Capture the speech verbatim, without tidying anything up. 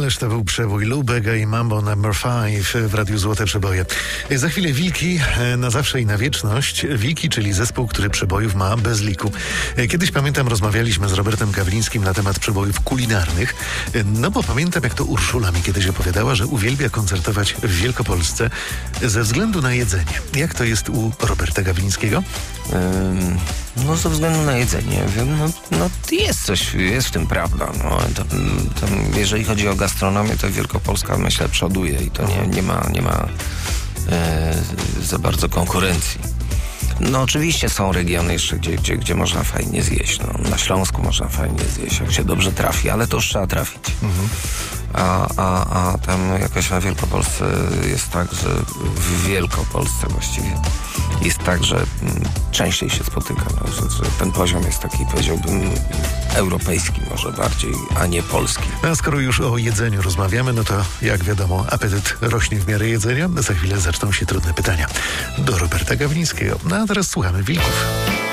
Ależ to był przebój Lou Bega i Mambo number five w Radiu Złote Przeboje. Za chwilę Wilki, na zawsze i na wieczność. Wilki, czyli zespół, który przebojów ma bez liku. Kiedyś, pamiętam, rozmawialiśmy z Robertem Gawlińskim na temat przebojów kulinarnych. No bo pamiętam, jak to Urszula mi kiedyś opowiadała, że uwielbia koncertować w Wielkopolsce ze względu na jedzenie. Jak to jest u Roberta Gawlińskiego? Ym, no ze względu na jedzenie, wiem, no, no jest coś, jest w tym prawda. No, to, to, jeżeli chodzi o gastronomię, to Wielkopolska, myślę, przoduje i to nie, nie ma, nie ma e, za bardzo konkurencji. No oczywiście są regiony jeszcze, gdzie, gdzie, gdzie można fajnie zjeść. No, na Śląsku można fajnie zjeść, jak się dobrze trafi, ale to już trzeba trafić. Mhm. A, a, a tam jakoś na Wielkopolsce jest tak, że w Wielkopolsce właściwie jest tak, że mm, częściej się spotyka, no, że, że ten poziom jest taki, powiedziałbym, europejski może bardziej, a nie polski. A skoro już o jedzeniu rozmawiamy, no to jak wiadomo, apetyt rośnie w miarę jedzenia. Za chwilę zaczną się trudne pytania do Roberta Gawlińskiego. No a teraz słuchamy Wilków.